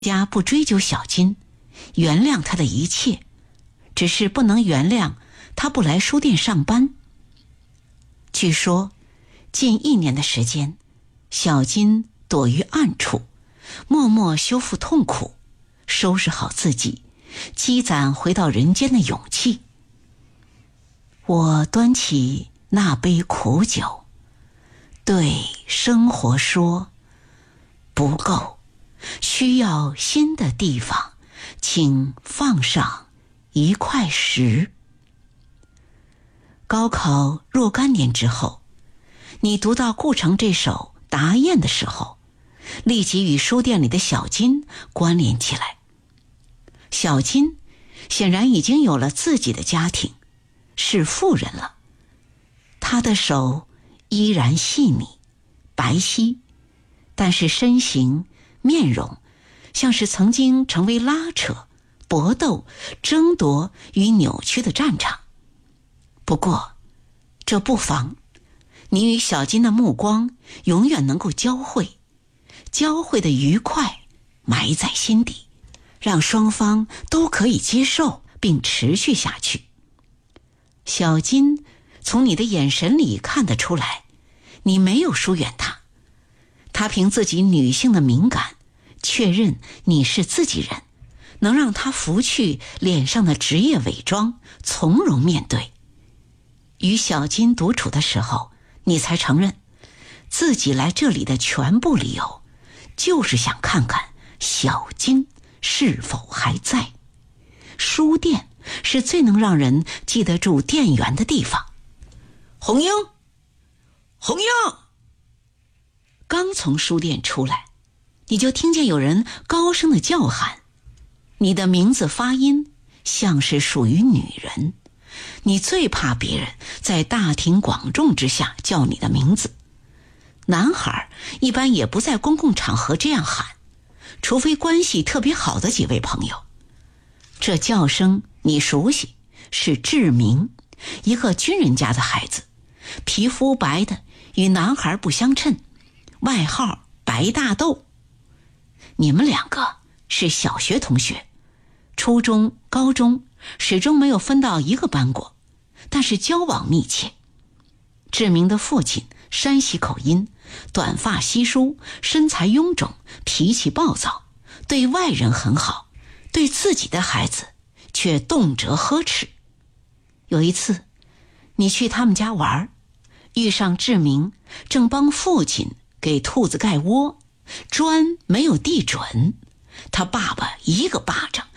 家不追究小金，原谅他的一切，只是不能原谅他不来书店上班。据说近1年的时间，小金躲于暗处，默默修复痛苦，收拾好自己，积攒回到人间的勇气。我端起那杯苦酒，对生活说，不够，需要新的地方，请放上1块石。高考若干年之后，你读到顾城这首《答宴》的时候，立即与书店里的小金关联起来。小金显然已经有了自己的家庭，是妇人了。她的手依然细腻白皙，但是身形面容像是曾经成为拉扯、搏斗、争夺与扭曲的战场。不过这不妨，你与小金的目光永远能够交汇，交汇的愉快埋在心底，让双方都可以接受并持续下去。小金从你的眼神里看得出来，你没有疏远他，他凭自己女性的敏感确认你是自己人，能让他拂去脸上的职业伪装，从容面对。与小金独处的时候，你才承认自己来这里的全部理由就是想看看小金是否还在。书店是最能让人记得住店员的地方。红英，红英！刚从书店出来，你就听见有人高声的叫喊，你的名字发音像是属于女人。你最怕别人在大庭广众之下叫你的名字，男孩一般也不在公共场合这样喊，除非关系特别好的几位朋友。这叫声你熟悉，是志明，一个军人家的孩子，皮肤白的与男孩不相称，外号白大豆。你们2个是小学同学，初中、高中始终没有分到一个班过，但是交往密切。志明的父亲山西口音，短发稀疏，身材臃肿，脾气暴躁，对外人很好，对自己的孩子却动辄呵斥。有一次你去他们家玩，遇上志明正帮父亲给兔子盖窝，砖没有递准，他爸爸一个巴掌